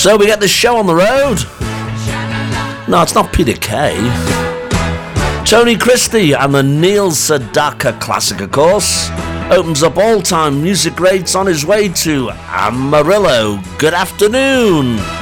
So we get the show on the road. No, it's not Peter Kay. Tony Christie and the Neil Sedaka classic, of course, opens up all-time music rates on his way to Amarillo. Good afternoon.